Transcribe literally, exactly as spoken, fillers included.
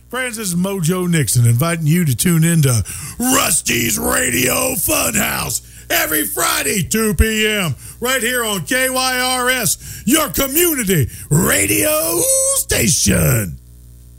Friends, this is Mojo Nixon inviting you to tune into Rusty's Radio Funhouse every Friday, two p.m., right here on K Y R S, your community radio station.